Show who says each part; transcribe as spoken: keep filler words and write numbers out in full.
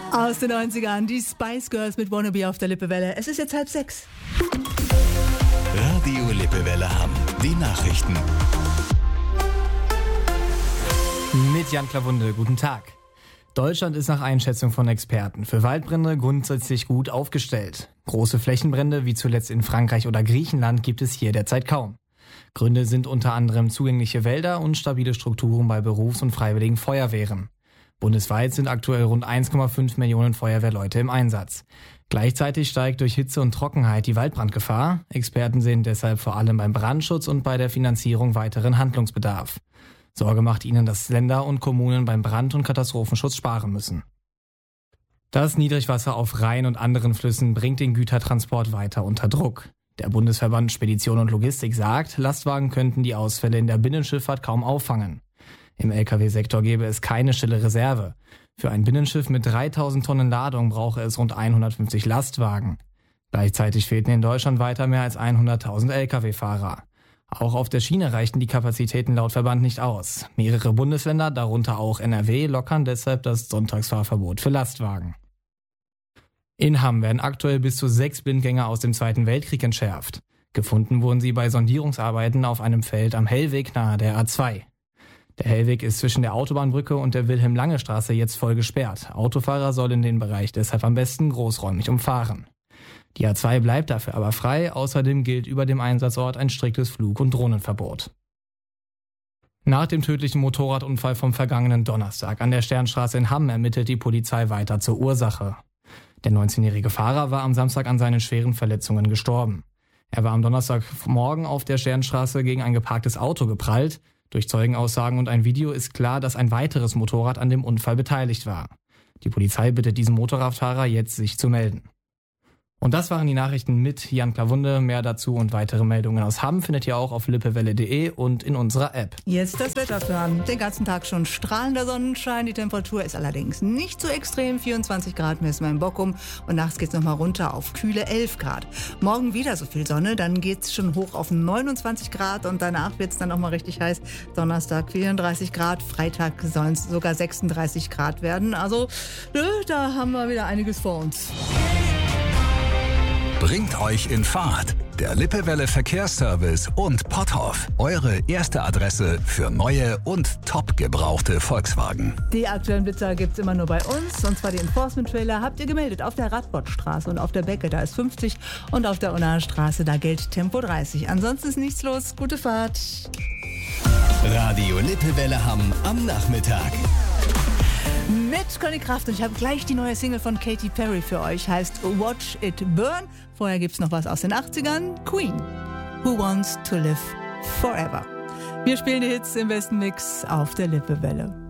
Speaker 1: Aus den neunzigern, die Spice Girls mit Wannabe auf der Lippewelle. Es ist jetzt halb sechs.
Speaker 2: Radio Lippewelle Hamm. Die Nachrichten.
Speaker 3: Mit Jan Klawunde, guten Tag. Deutschland ist nach Einschätzung von Experten für Waldbrände grundsätzlich gut aufgestellt. Große Flächenbrände wie zuletzt in Frankreich oder Griechenland gibt es hier derzeit kaum. Gründe sind unter anderem zugängliche Wälder und stabile Strukturen bei Berufs- und freiwilligen Feuerwehren. Bundesweit sind aktuell rund eins Komma fünf Millionen Feuerwehrleute im Einsatz. Gleichzeitig steigt durch Hitze und Trockenheit die Waldbrandgefahr. Experten sehen deshalb vor allem beim Brandschutz und bei der Finanzierung weiteren Handlungsbedarf. Sorge macht ihnen, dass Länder und Kommunen beim Brand- und Katastrophenschutz sparen müssen. Das Niedrigwasser auf Rhein und anderen Flüssen bringt den Gütertransport weiter unter Druck. Der Bundesverband Spedition und Logistik sagt, Lastwagen könnten die Ausfälle in der Binnenschifffahrt kaum auffangen. Im L K W-Sektor gäbe es keine stille Reserve. Für ein Binnenschiff mit dreitausend Tonnen Ladung brauche es rund hundertfünfzig Lastwagen. Gleichzeitig fehlten in Deutschland weiter mehr als hunderttausend L K W-Fahrer. Auch auf der Schiene reichten die Kapazitäten laut Verband nicht aus. Mehrere Bundesländer, darunter auch N R W, lockern deshalb das Sonntagsfahrverbot für Lastwagen. In Hamm werden aktuell bis zu sechs Blindgänger aus dem Zweiten Weltkrieg entschärft. Gefunden wurden sie bei Sondierungsarbeiten auf einem Feld am Hellweg nahe der A zwei. Der Hellweg ist zwischen der Autobahnbrücke und der Wilhelm-Lange-Straße jetzt voll gesperrt. Autofahrer sollen den Bereich deshalb am besten großräumig umfahren. Die A zwei bleibt dafür aber frei, außerdem gilt über dem Einsatzort ein striktes Flug- und Drohnenverbot. Nach dem tödlichen Motorradunfall vom vergangenen Donnerstag an der Sternstraße in Hamm ermittelt die Polizei weiter zur Ursache. Der neunzehnjährige Fahrer war am Samstag an seinen schweren Verletzungen gestorben. Er war am Donnerstagmorgen auf der Sternstraße gegen ein geparktes Auto geprallt. Durch Zeugenaussagen und ein Video ist klar, dass ein weiteres Motorrad an dem Unfall beteiligt war. Die Polizei bittet diesen Motorradfahrer jetzt, sich zu melden. Und das waren die Nachrichten mit Jan Klawunde. Mehr dazu und weitere Meldungen aus Hamm findet ihr auch auf lippewelle punkt de und in unserer App.
Speaker 1: Jetzt das Wetter für Hamm. Den ganzen Tag schon strahlender Sonnenschein. Die Temperatur ist allerdings nicht so extrem. vierundzwanzig Grad messen wir in Bockum. Und nachts geht's nochmal runter auf kühle elf Grad. Morgen wieder so viel Sonne. Dann geht's schon hoch auf neunundzwanzig Grad. Und danach wird's dann nochmal richtig heiß. Donnerstag vierunddreißig Grad. Freitag sollen es sogar sechsunddreißig Grad werden. Also, nö, da haben wir wieder einiges vor uns.
Speaker 2: Bringt euch in Fahrt. Der Lippewelle Verkehrsservice und Potthoff. Eure erste Adresse für neue und top gebrauchte Volkswagen.
Speaker 1: Die aktuellen Blitzer gibt's immer nur bei uns. Und zwar die Enforcement-Trailer habt ihr gemeldet auf der Radbottstraße und auf der Becke. Da ist fünfzig und auf der Unnaher Straße, da gilt Tempo dreißig. Ansonsten ist nichts los. Gute Fahrt.
Speaker 2: Radio Lippewelle Hamm am Nachmittag.
Speaker 1: Mit Conny Kraft und ich habe gleich die neue Single von Katy Perry für euch, heißt Watch It Burn. Vorher gibt's noch was aus den achtzigern, Queen, Who Wants to Live Forever. Wir spielen die Hits im besten Mix auf der Lippewelle.